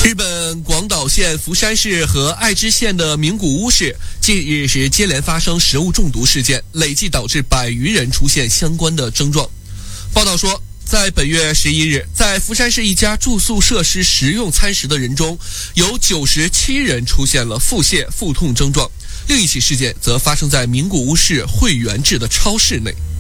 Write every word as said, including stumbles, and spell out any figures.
日本广岛县福山市和爱知县的名古屋市近日是接连发生食物中毒事件，累计导致百余人出现相关的症状。报道说，在本月十一日，在福山市一家住宿设施食用餐食的人中，有九十七人出现了腹泻、腹痛症状。另一起事件则发生在名古屋市会员制的超市内。